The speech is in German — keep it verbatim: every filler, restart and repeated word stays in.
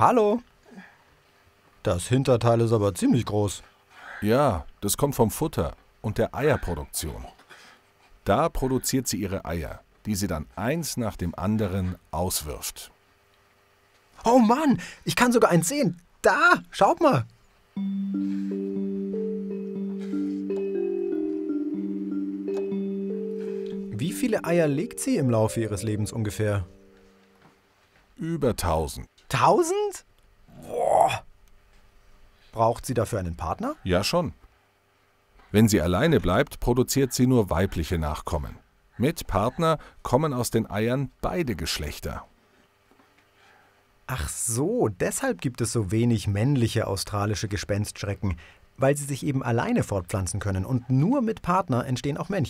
Hallo? Das Hinterteil ist aber ziemlich groß. Ja, das kommt vom Futter und der Eierproduktion. Da produziert sie ihre Eier, die sie dann eins nach dem anderen auswirft. Oh Mann, ich kann sogar eins sehen. Da, schaut mal. Wie viele Eier legt sie im Laufe ihres Lebens ungefähr? Über tausend. Tausend? Boah. Braucht sie dafür einen Partner? Ja schon. Wenn sie alleine bleibt, produziert sie nur weibliche Nachkommen. Mit Partner kommen aus den Eiern beide Geschlechter. Ach so, deshalb gibt es so wenig männliche australische Gespenstschrecken, weil sie sich eben alleine fortpflanzen können und nur mit Partner entstehen auch Männchen.